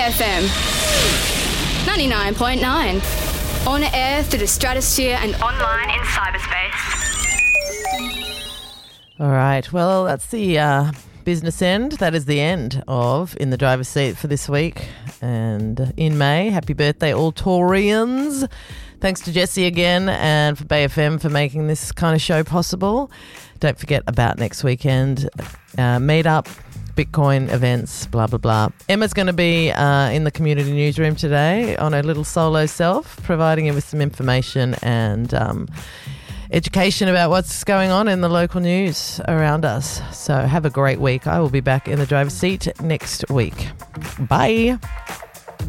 FM 99.9. On air through the stratosphere and online in cyberspace. All right. Well, that's the business end. That is the end of In the Driver's Seat for this week. And in May, happy birthday, all Taurians. Thanks to Jesse again and for Bay FM for making this kind of show possible. Don't forget about next weekend. Meetup, Bitcoin events, blah, blah, blah. Emma's going to be in the community newsroom today on her little solo self, providing you with some information and education about what's going on in the local news around us. So have a great week. I will be back in the driver's seat next week. Bye.